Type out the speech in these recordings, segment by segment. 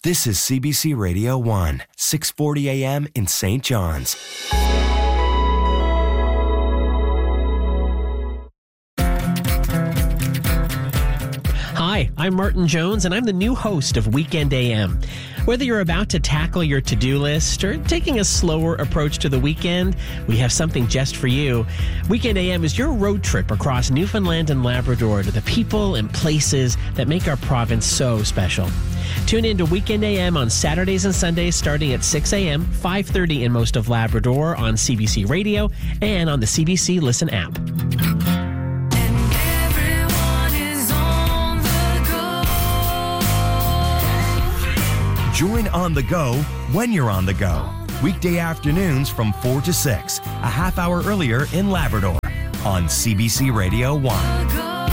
This is CBC Radio 1, 640 AM in St. John's. Hi, I'm Martin Jones, and I'm the new host of Weekend AM. Whether you're about to tackle your to-do list or taking a slower approach to the weekend, we have something just for you. Weekend AM is your road trip across Newfoundland and Labrador to the people and places that make our province so special. Tune in to Weekend AM on Saturdays and Sundays starting at 6 a.m., 5:30 in most of Labrador on CBC Radio and on the CBC Listen app. Join On The Go when you're on the go. Weekday afternoons from 4 to 6, a half hour earlier in Labrador on CBC Radio 1.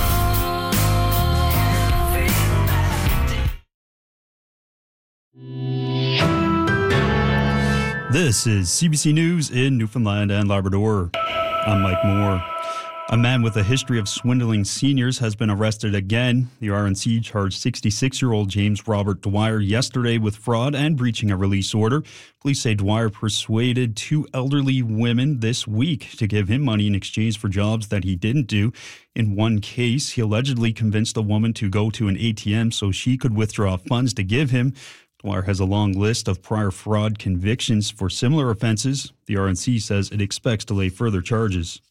This is CBC News in Newfoundland and Labrador. I'm Mike Moore. A man with a history of swindling seniors has been arrested again. The RNC charged 66-year-old James Robert Dwyer yesterday with fraud and breaching a release order. Police say Dwyer persuaded two elderly women this week to give him money in exchange for jobs that he didn't do. In one case, he allegedly convinced a woman to go to an ATM so she could withdraw funds to give him. Dwyer has a long list of prior fraud convictions for similar offenses. The RNC says it expects to lay further charges.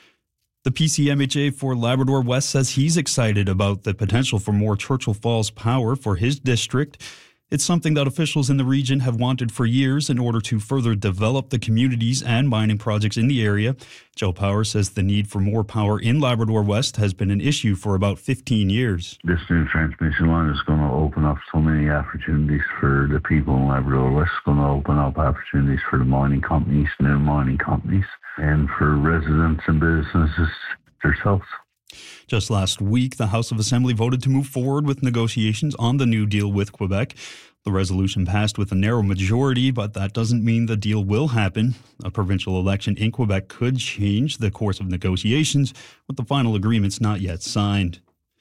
The PCMHA for Labrador West says he's excited about the potential for more Churchill Falls power for his district. It's something that officials in the region have wanted for years in order to further develop the communities and mining projects in the area. Joe Power says the need for more power in Labrador West has been an issue for about 15 years. This new transmission line is going to open up so many opportunities for the people in Labrador West. It's going to open up opportunities for the mining companies, new mining companies, and for residents and businesses themselves. Just last week, the House of Assembly voted to move forward with negotiations on the new deal with Quebec. The resolution passed with a narrow majority, but that doesn't mean the deal will happen. A provincial election in Quebec could change the course of negotiations, with the final agreements not yet signed.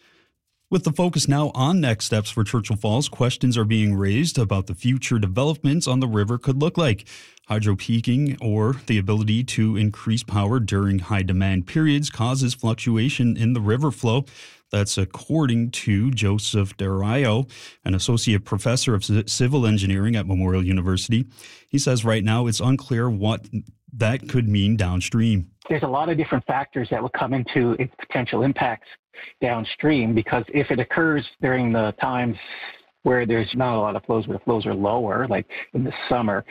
With the focus now on next steps for Churchill Falls, questions are being raised about the future developments on the river could look like. Hydro peaking, or the ability to increase power during high demand periods, causes fluctuation in the river flow. That's according to Joseph Derayo, an associate professor of civil engineering at Memorial University. He says right now it's unclear what that could mean downstream. There's a lot of different factors that would come into its potential impacts downstream, because if it occurs during the times where there's not a lot of flows, where the flows are lower, like in the summer,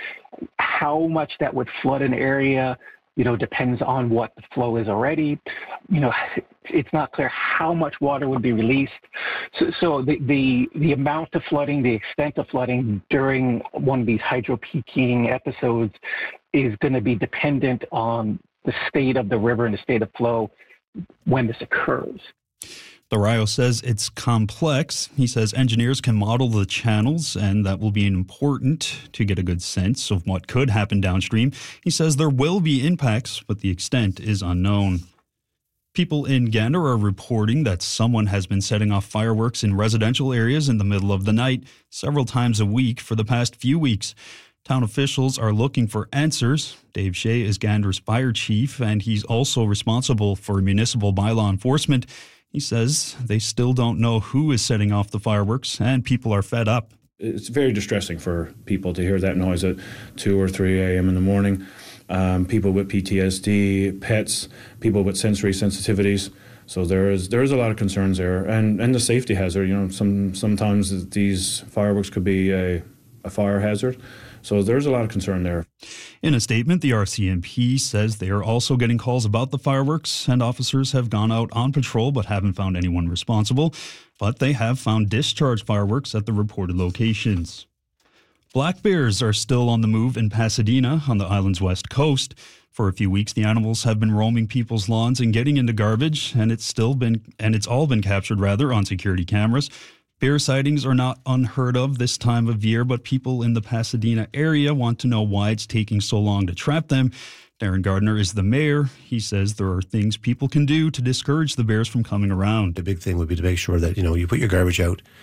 how much that would flood an area, depends on what the flow is already. It's not clear how much water would be released. So the amount of flooding, the extent of flooding during one of these hydro peaking episodes is going to be dependent on the state of the river and the state of flow when this occurs. Derayo says it's complex. He says engineers can model the channels, and that will be important to get a good sense of what could happen downstream. He says there will be impacts, but the extent is unknown. People in Gander are reporting that someone has been setting off fireworks in residential areas in the middle of the night several times a week for the past few weeks. Town officials are looking for answers. Dave Shea is Gander's fire chief, and he's also responsible for municipal bylaw enforcement. He says they still don't know who is setting off the fireworks, and people are fed up. It's very distressing for people to hear that noise at 2 or 3 a.m. in the morning. People with PTSD, pets, people with sensory sensitivities. So there is a lot of concerns there, and the safety hazard. Sometimes these fireworks could be a fire hazard. So there's a lot of concern there. In a statement, the RCMP says they are also getting calls about the fireworks, and officers have gone out on patrol but haven't found anyone responsible. But they have found discharged fireworks at the reported locations. Black bears are still on the move in Pasadena on the island's west coast. For a few weeks, the animals have been roaming people's lawns and getting into garbage, and it's all been captured on security cameras. Bear sightings are not unheard of this time of year, but people in the Pasadena area want to know why it's taking so long to trap them. Darren Gardner is the mayor. He says there are things people can do to discourage the bears from coming around. The big thing would be to make sure that, you put your garbage out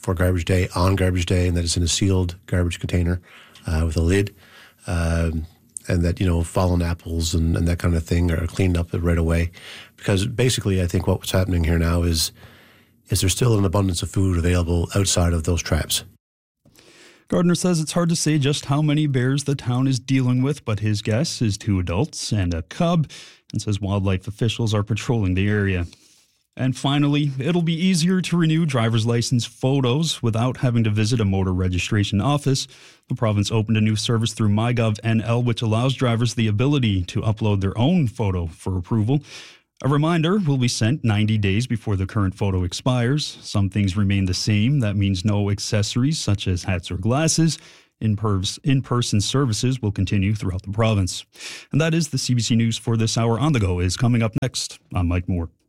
for garbage day on garbage day, and that it's in a sealed garbage container with a lid, and that, fallen apples and that kind of thing are cleaned up right away. Because basically, I think what's happening here now is there's still an abundance of food available outside of those traps. Gardner says it's hard to say just how many bears the town is dealing with, but his guess is 2 adults and a cub, and says wildlife officials are patrolling the area. And finally, it'll be easier to renew driver's license photos without having to visit a motor registration office. The province opened a new service through MyGov NL, which allows drivers the ability to upload their own photo for approval. A reminder will be sent 90 days before the current photo expires. Some things remain the same. That means no accessories such as hats or glasses. In-person services will continue throughout the province. And that is the CBC News for this hour. On the Go is coming up next. I'm Mike Moore.